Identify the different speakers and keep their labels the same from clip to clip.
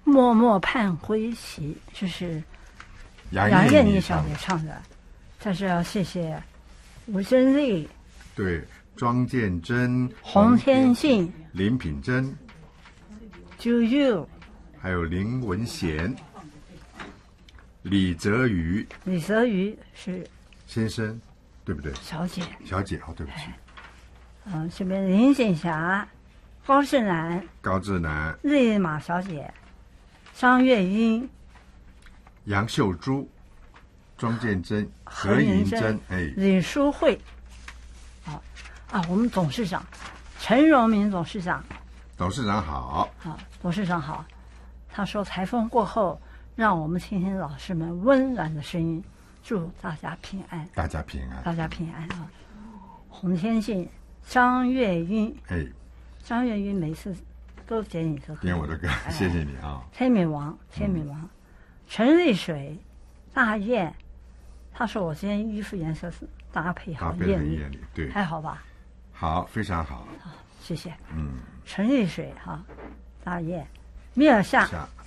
Speaker 1: 默默盼归期，就是
Speaker 2: 杨
Speaker 1: 燕妮小姐唱的。但是要谢谢吴珍丽，
Speaker 2: 对，庄建珍、
Speaker 1: 洪天信、
Speaker 2: 林品珍、
Speaker 1: 啾啾，
Speaker 2: 还有林文贤、李泽宇。
Speaker 1: 李泽宇是
Speaker 2: 先生，对不对？
Speaker 1: 小姐，
Speaker 2: 小姐，对不起。
Speaker 1: 这边林锦霞、高志南、日马小姐、张月英、
Speaker 2: 杨秀珠、庄建珍、何银珍，
Speaker 1: 李淑慧，我们董事长陈荣明董事长。
Speaker 2: 董事长好。
Speaker 1: 董事长好。他说台风过后，让我们听听老师们温暖的声音，祝大家平安。
Speaker 2: 大家平安。
Speaker 1: 大家平安啊！洪天信、张月英，张月英每次都点你的歌，
Speaker 2: 点我的歌，谢谢你啊！
Speaker 1: 天女王，陈丽水、大雁，他说我今天衣服颜色是搭配好艳丽，
Speaker 2: 对，
Speaker 1: 还好吧？
Speaker 2: 好，非常好。
Speaker 1: 谢谢。陈丽水哈，大雁，米尔夏，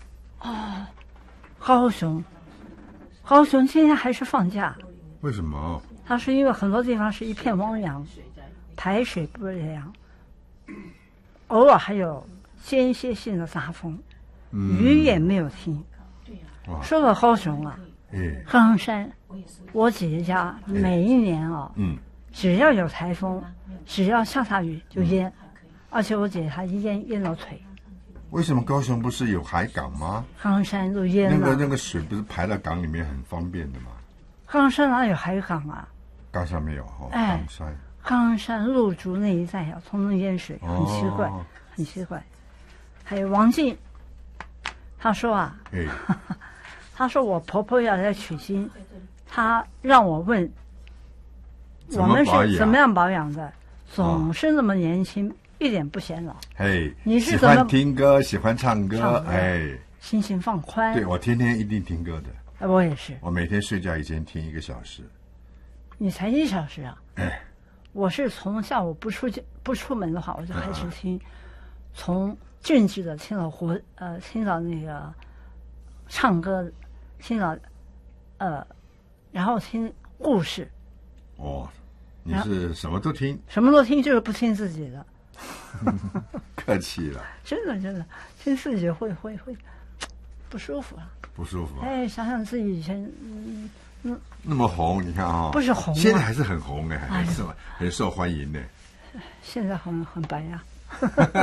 Speaker 1: 高雄今天还是放假？
Speaker 2: 为什么？
Speaker 1: 他是因为很多地方是一片汪洋，排水不良，偶尔还有间歇性的大风，雨也没有停。说到高雄啊，冈山，我姐姐家每一年只要有台风，只要下大雨就淹，而且我姐她淹到腿。
Speaker 2: 为什么高雄不是有海港吗？
Speaker 1: 冈山都淹了。
Speaker 2: 那个水不是排到港里面很方便的吗？
Speaker 1: 冈山哪有海港啊？
Speaker 2: 冈山没有
Speaker 1: 冈山鹿竹那一带通通淹水，很奇怪，很奇怪。还有王静，他说他说我婆婆要来取经，他让我问我们是怎么样保养的，总是那么年轻，一点不显老。
Speaker 2: 你是喜欢听歌，喜欢唱歌，
Speaker 1: 心情放宽。
Speaker 2: 对，我天天一定听歌的。
Speaker 1: 我也是，
Speaker 2: 我每天睡觉以前听1个小时。
Speaker 1: 你才1小时啊？我是从下午不出门的话，我就开始听，从静止的听到那个唱歌，听到然后听故事。
Speaker 2: 你是什么都听？
Speaker 1: 什么都听，就是不听自己的。
Speaker 2: 客气了。
Speaker 1: 真的听自己会不舒服啊。
Speaker 2: 不舒服。
Speaker 1: 想想自己以前
Speaker 2: 那么红，你看
Speaker 1: 不是红，
Speaker 2: 现在还是很红很受欢迎的。
Speaker 1: 现在很白呀。